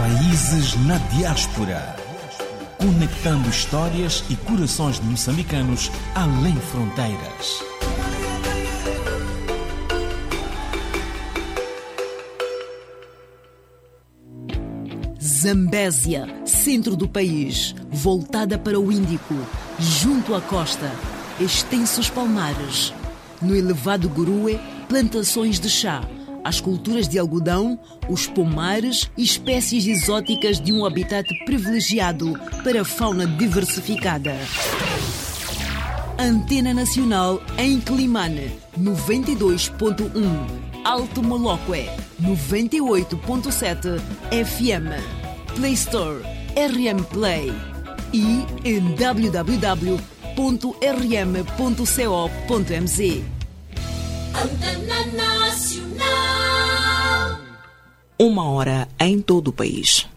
Raízes na diáspora. Conectando histórias e corações de moçambicanos além fronteiras. Zambésia, centro do país, voltada para o Índico, junto à costa, extensos palmares. No elevado Gurue, plantações de chá, as culturas de algodão, os pomares e espécies exóticas de um habitat privilegiado para a fauna diversificada. Antena Nacional em Climane, 92.1. Alto Moloque, 98.7 FM. Play Store, RM Play. E em www.rm.co.mz. Antena Nacional. 1 hora em todo o país.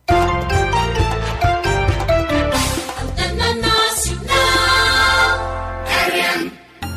Antena Nacional. RM.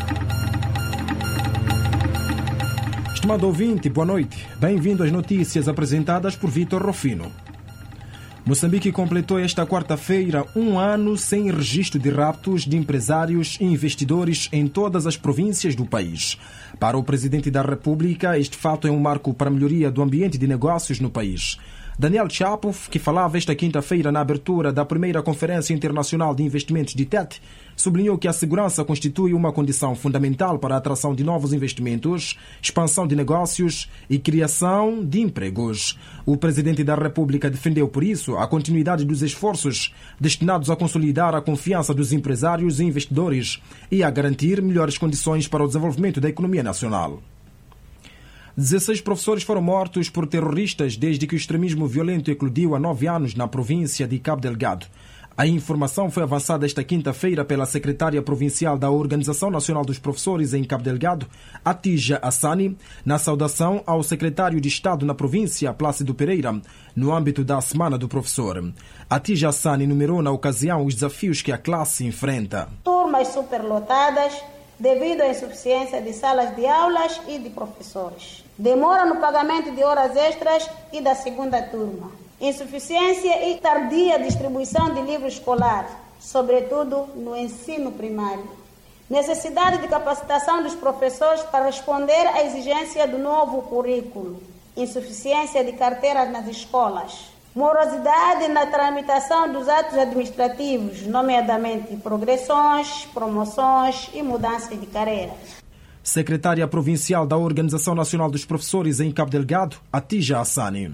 Estimado ouvinte, boa noite. Bem-vindo às notícias apresentadas por Vitor Rofino. Moçambique completou esta quarta-feira 1 ano sem registro de raptos de empresários e investidores em todas as províncias do país. Para o Presidente da República, este fato é um marco para a melhoria do ambiente de negócios no país. Daniel Chapo, que falava esta quinta-feira na abertura da primeira Conferência Internacional de Investimentos de TET, sublinhou que a segurança constitui uma condição fundamental para a atração de novos investimentos, expansão de negócios e criação de empregos. O Presidente da República defendeu, por isso, a continuidade dos esforços destinados a consolidar a confiança dos empresários e investidores e a garantir melhores condições para o desenvolvimento da economia nacional. 16 professores foram mortos por terroristas desde que o extremismo violento eclodiu há 9 anos na província de Cabo Delgado. A informação foi avançada esta quinta-feira pela secretária provincial da Organização Nacional dos Professores em Cabo Delgado, Atija Hassani, na saudação ao secretário de Estado na província, Plácido Pereira, no âmbito da Semana do Professor. Atija Hassani enumerou na ocasião os desafios que a classe enfrenta. Turmas superlotadas devido à insuficiência de salas de aulas e de professores. Demora no pagamento de horas extras e da segunda turma. Insuficiência e tardia distribuição de livro escolar, sobretudo no ensino primário. Necessidade de capacitação dos professores para responder à exigência do novo currículo. Insuficiência de carteiras nas escolas. Morosidade na tramitação dos atos administrativos, nomeadamente progressões, promoções e mudança de carreira. Secretária Provincial da Organização Nacional dos Professores em Cabo Delgado, Atija Hassani.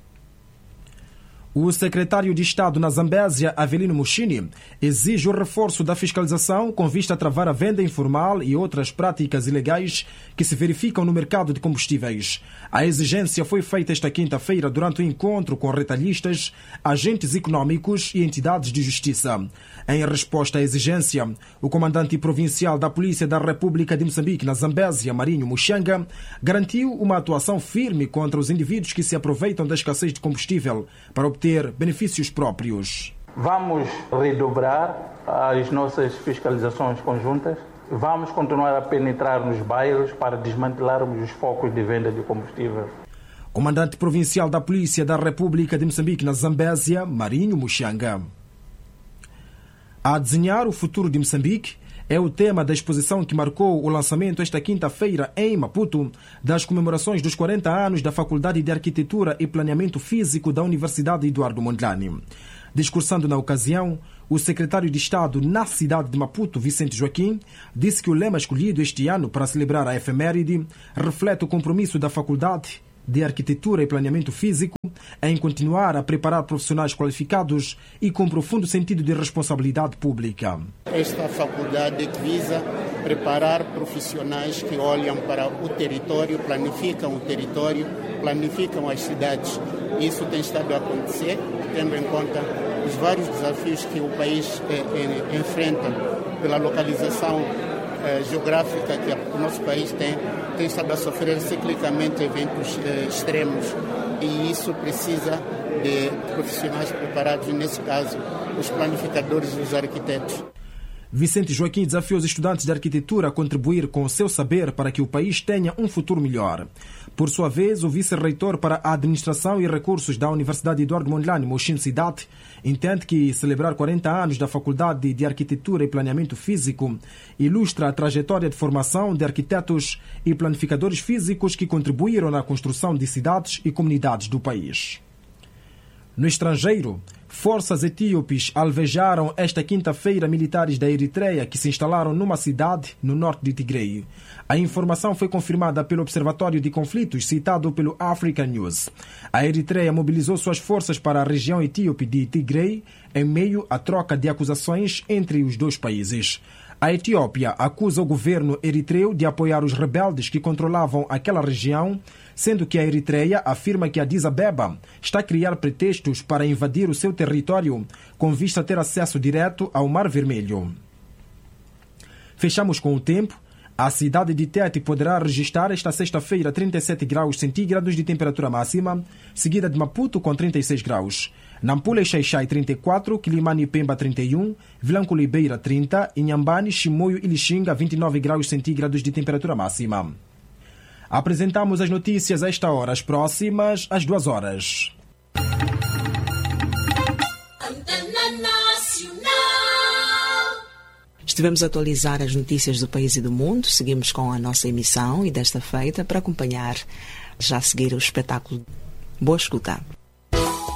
O secretário de Estado na Zambésia, Avelino Mushini, exige o reforço da fiscalização com vista a travar a venda informal e outras práticas ilegais que se verificam no mercado de combustíveis. A exigência foi feita esta quinta-feira durante o encontro com retalhistas, agentes econômicos e entidades de justiça. Em resposta à exigência, o comandante provincial da Polícia da República de Moçambique na Zambésia, Marinho Muxanga, garantiu uma atuação firme contra os indivíduos que se aproveitam da escassez de combustível para obter benefícios próprios. Vamos redobrar as nossas fiscalizações conjuntas. Vamos continuar a penetrar nos bairros para desmantelarmos os focos de venda de combustível. Comandante provincial da Polícia da República de Moçambique na Zambésia, Marinho Muxanga. A desenhar o futuro de Moçambique é o tema da exposição que marcou o lançamento esta quinta-feira em Maputo das comemorações dos 40 anos da Faculdade de Arquitetura e Planeamento Físico da Universidade Eduardo Mondlane. Discursando na ocasião, o secretário de Estado na cidade de Maputo, Vicente Joaquim, disse que o lema escolhido este ano para celebrar a efeméride reflete o compromisso da Faculdade de Arquitetura e Planeamento Físico em continuar a preparar profissionais qualificados e com profundo sentido de responsabilidade pública. Esta faculdade visa preparar profissionais que olham para o território, planificam o território, planificam as cidades. Isso tem estado a acontecer, tendo em conta os vários desafios que o país enfrenta pela localização geográfica que o nosso país tem estado a sofrer ciclicamente eventos extremos e isso precisa de profissionais preparados, nesse caso, os planificadores e os arquitetos. Vicente Joaquim desafiou os estudantes de arquitetura a contribuir com o seu saber para que o país tenha um futuro melhor. Por sua vez, o vice-reitor para a Administração e Recursos da Universidade Eduardo Mondlane, Moshin Sidat, entende que celebrar 40 anos da Faculdade de Arquitetura e Planeamento Físico ilustra a trajetória de formação de arquitetos e planificadores físicos que contribuíram na construção de cidades e comunidades do país. No estrangeiro, forças etíopes alvejaram esta quinta-feira militares da Eritreia que se instalaram numa cidade no norte de Tigray. A informação foi confirmada pelo Observatório de Conflitos citado pelo Africa News. A Eritreia mobilizou suas forças para a região etíope de Tigray em meio à troca de acusações entre os dois países. A Etiópia acusa o governo eritreu de apoiar os rebeldes que controlavam aquela região, sendo que a Eritreia afirma que Addis Abeba está a criar pretextos para invadir o seu território com vista a ter acesso direto ao Mar Vermelho. Fechamos com o tempo. A cidade de Tete poderá registrar esta sexta-feira 37 graus centígrados de temperatura máxima, seguida de Maputo com 36 graus. Nampula e Xaixai 34, Quilimane e Pemba 31, Vilanculo e Beira 30, Inhambane, Chimoio e Lixinga 29 graus centígrados de temperatura máxima. Apresentamos as notícias a esta hora, as próximas às 2 horas. Estivemos a atualizar as notícias do país e do mundo. Seguimos com a nossa emissão e desta feita para acompanhar já a seguir o espetáculo. Boa escuta.